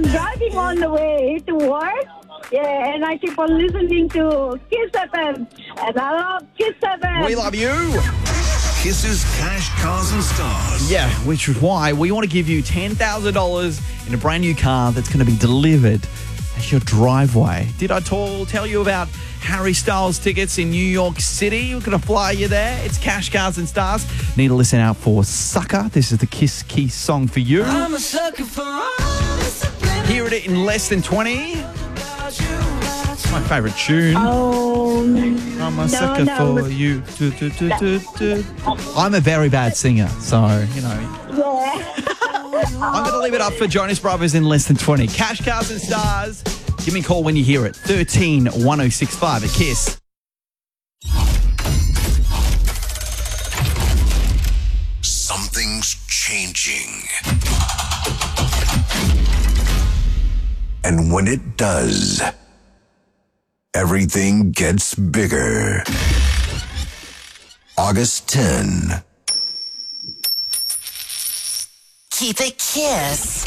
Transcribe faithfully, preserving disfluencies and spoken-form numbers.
I'm driving on the way to work. Yeah, and I keep on listening to Kiss F M. And I love Kiss F M. We love you. Kisses, Cash, Cars and Stars. Yeah, which is why we want to give you ten thousand dollars in a brand new car that's going to be delivered at your driveway. Did I tell, tell you about Harry Styles tickets in New York City? We're going to fly you there. It's Cash, Cars and Stars. Need to listen out for Sucker. This is the Kiss Keith song for you. I'm a sucker for all discipline. Hear it in less than twenty. It's my favourite tune. Oh, I'm a no, sucker no. for you. Do, do, do, do, do. I'm a very bad singer, so, you know. Yeah. I'm going to leave it up for Jonas Brothers in less than twenty. Cash, Cars and Stars. Give me a call when you hear it. thirteen one oh six five at Kiss. Something's changing. And when it does, everything gets bigger. August tenth. Keep it Kiss.